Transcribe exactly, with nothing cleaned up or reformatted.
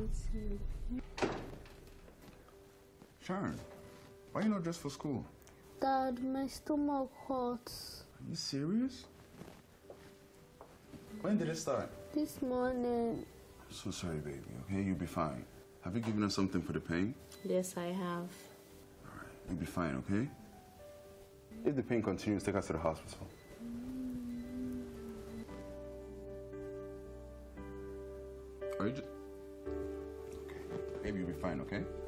want to. Sharon, why you not dressed for school? Dad, my stomach hurts. Are you serious? When did it start? This morning. I'm so sorry, baby, okay? You'll be fine. Have you given us something for the pain? Yes, I have. All right, you'll be fine, okay? If the pain continues, take us to the hospital. Are you just... Okay, baby, you'll be fine, okay?